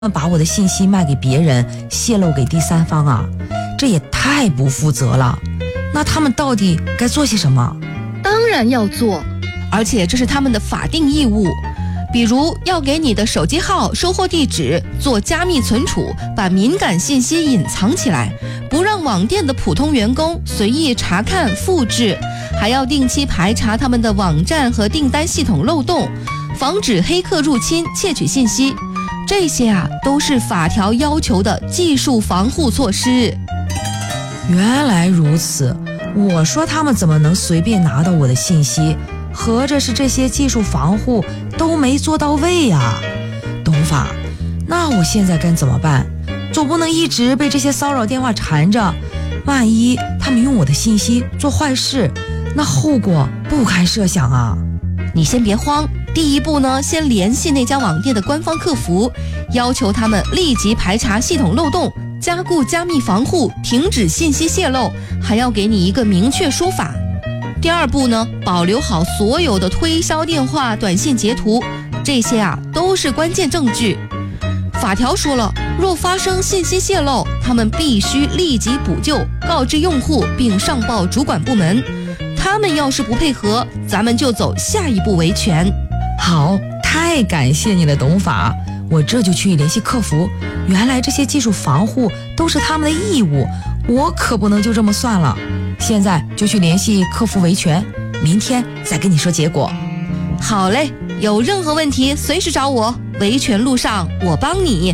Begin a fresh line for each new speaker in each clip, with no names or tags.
把我的信息卖给别人，泄露给第三方啊，这也太不负责了。那他们到底该做些什么？
当然要做，而且这是他们的法定义务。比如要给你的手机号、收货地址做加密存储，把敏感信息隐藏起来，不让网店的普通员工随意查看、复制，还要定期排查他们的网站和订单系统漏洞，防止黑客入侵窃取信息。这些都是法条要求的技术防护措施。
原来如此，我说他们怎么能随便拿到我的信息？合着是这些技术防护都没做到位呀。董法，那我现在该怎么办？总不能一直被这些骚扰电话缠着，万一他们用我的信息做坏事，那后果不堪设想啊。
你先别慌，第一步呢，先联系那家网店的官方客服，要求他们立即排查系统漏洞，加固加密防护，停止信息泄露，还要给你一个明确说法。第二步呢，保留好所有的推销电话、短信截图，这些都是关键证据。法条说了，若发生信息泄露，他们必须立即补救，告知用户并上报主管部门。他们要是不配合，咱们就走下一步维权。
好，太感谢你了，董法，我这就去联系客服。原来这些技术防护都是他们的义务，我可不能就这么算了。现在就去联系客服维权，明天再跟你说结果。
好嘞，有任何问题随时找我，维权路上我帮你。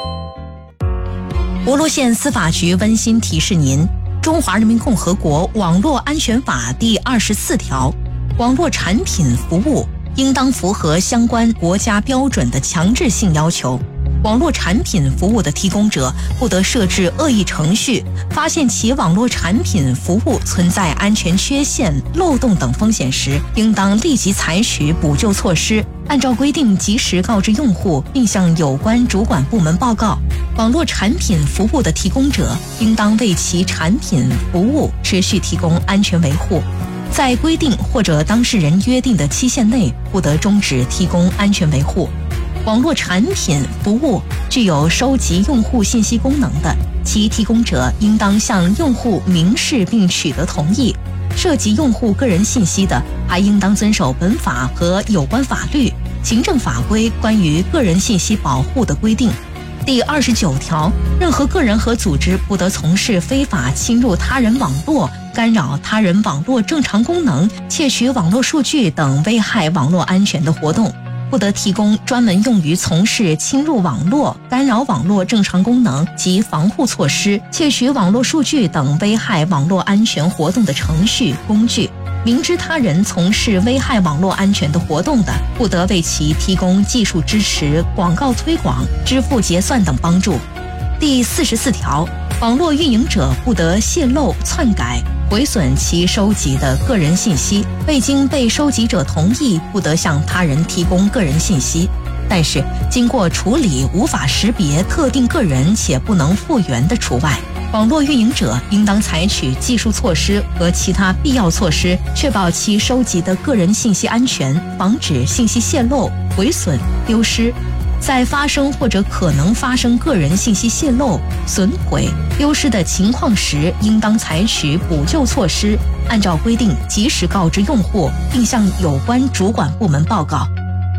博罗县司法局温馨提示您，中华人民共和国网络安全法第24条，网络产品服务应当符合相关国家标准的强制性要求。网络产品服务的提供者不得设置恶意程序，发现其网络产品服务存在安全缺陷、漏洞等风险时，应当立即采取补救措施，按照规定及时告知用户，并向有关主管部门报告。网络产品服务的提供者应当为其产品服务持续提供安全维护，在规定或者当事人约定的期限内，不得终止提供安全维护。网络产品服务具有收集用户信息功能的，其提供者应当向用户明示并取得同意。涉及用户个人信息的，还应当遵守本法和有关法律、行政法规关于个人信息保护的规定。第29条，任何个人和组织不得从事非法侵入他人网络、干扰他人网络正常功能、窃取网络数据等危害网络安全的活动，不得提供专门用于从事侵入网络、干扰网络正常功能及防护措施、窃取网络数据等危害网络安全活动的程序、工具。明知他人从事危害网络安全的活动的，不得为其提供技术支持、广告推广、支付结算等帮助。第44条，网络运营者不得泄露、篡改、毁损其收集的个人信息，未经被收集者同意，不得向他人提供个人信息。但是，经过处理无法识别特定个人且不能复原的除外。网络运营者应当采取技术措施和其他必要措施，确保其收集的个人信息安全，防止信息泄露、毁损、丢失。在发生或者可能发生个人信息泄露、损毁、丢失的情况时，应当采取补救措施，按照规定及时告知用户，并向有关主管部门报告。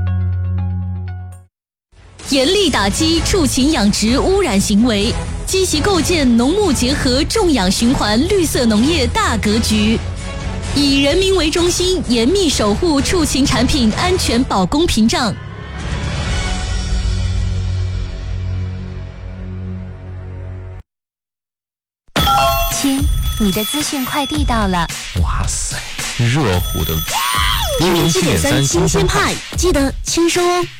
严厉打击畜禽养殖污染行为，积极构建农牧结合种养循环绿色农业大格局，以人民为中心，严密守护畜禽产品安全保供屏障。
亲，你的资讯快递到了。
哇塞，热乎的107.3
新鲜派，记得签收哦。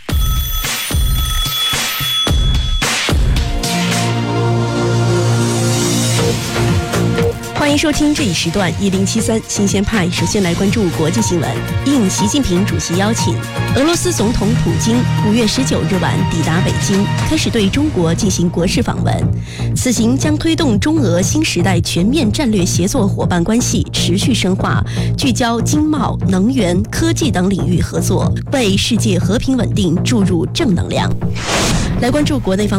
欢迎收听这一时段1073新鲜派。首先来关注国际新闻。应习近平主席邀请，俄罗斯总统普京5月19日晚抵达北京，开始对中国进行国事访问。此行将推动中俄新时代全面战略协作伙伴关系持续深化，聚焦经贸、能源、科技等领域合作，为世界和平稳定注入正能量。 来关注国内方面。